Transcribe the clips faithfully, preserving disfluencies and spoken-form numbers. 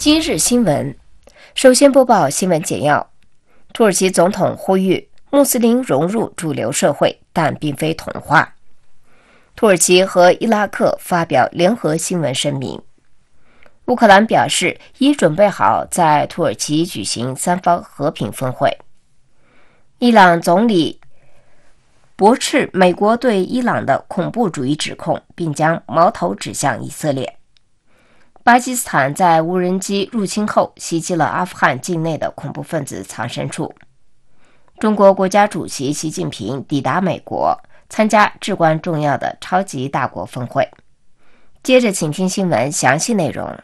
今日新闻，首先播报新闻简要。土耳其总统呼吁穆斯林融入主流社会，但并非同化。土耳其和伊拉克发表联合新闻声明。乌克兰表示已准备好在土耳其举行三方和平峰会。伊朗总理驳斥美国对伊朗的恐怖主义指控，并将矛头指向以色列。巴基斯坦在无人机入侵后袭击了阿富汗境内的恐怖分子藏身处。中国国家主席习近平抵达美国，参加至关重要的超级大国峰会。接着请听新闻详细内容。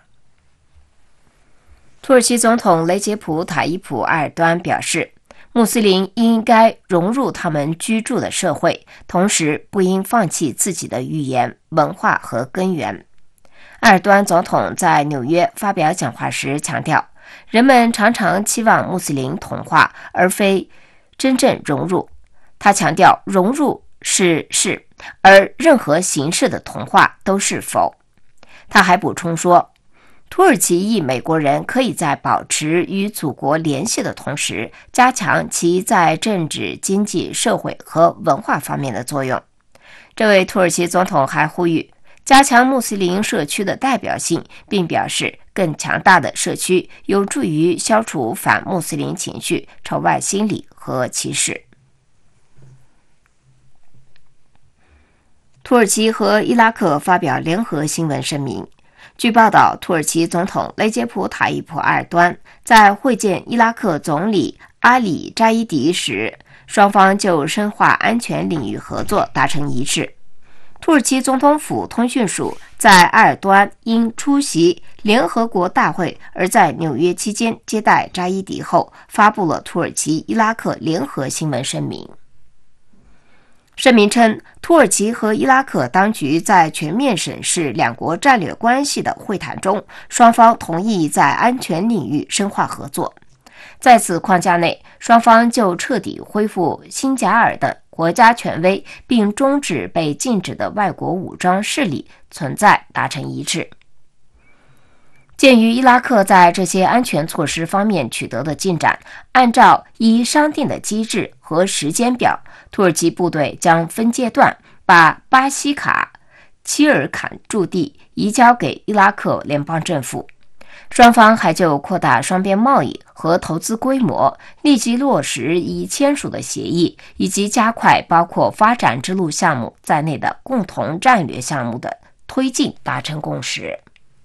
土耳其总统雷杰普·塔伊普·埃尔多安表示，穆斯林应该融入他们居住的社会，同时不应放弃自己的语言、文化和根源。埃尔多安总统在纽约发表讲话时强调，人们常常期望穆斯林同化，而非真正融入。他强调，融入是是，而任何形式的同化都是否。他还补充说，土耳其裔美国人可以在保持与祖国联系的同时，加强其在政治、经济、社会和文化方面的作用。这位土耳其总统还呼吁加强穆斯林社区的代表性，并表示更强大的社区有助于消除反穆斯林情绪、仇外心理和歧视。土耳其和伊拉克发表联合新闻声明。据报道，土耳其总统雷杰普·塔伊普·埃尔多安在会见伊拉克总理阿里·扎伊迪时，双方就深化安全领域合作达成一致。土耳其总统府通讯署在埃尔多安因出席联合国大会而在纽约期间接待扎伊迪后，发布了土耳其伊拉克联合新闻声明。声明称，土耳其和伊拉克当局在全面审视两国战略关系的会谈中，双方同意在安全领域深化合作。在此框架内，双方就彻底恢复辛贾尔的国家权威，并终止被禁止的外国武装势力存在达成一致。鉴于伊拉克在这些安全措施方面取得的进展，按照已商定的机制和时间表，土耳其部队将分阶段把巴西卡齐尔坎驻地移交给伊拉克联邦政府。双方还就扩大双边贸易和投资规模、立即落实已签署的协议，以及加快包括发展之路项目在内的共同战略项目的推进达成共识。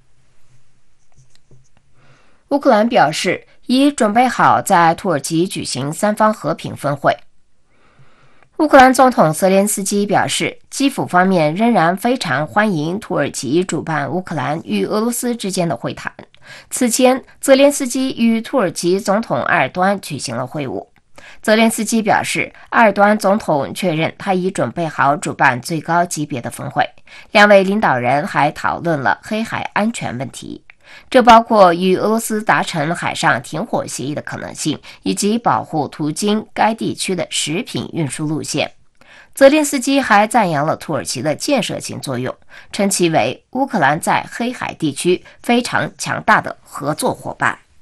乌克兰表示已准备好在土耳其举行三方和平峰会。乌克兰总统泽连斯基表示，基辅方面仍然非常欢迎土耳其主办乌克兰与俄罗斯之间的会谈。此前，泽连斯基与土耳其总统埃尔多安举行了会晤。泽连斯基表示，埃尔多安总统确认他已准备好主办最高级别的峰会。两位领导人还讨论了黑海安全问题，这包括与俄罗斯达成海上停火协议的可能性，以及保护途经该地区的食品运输路线。泽连斯基还赞扬了土耳其的建设性作用，称其为乌克兰在黑海地区非常强大的合作伙伴。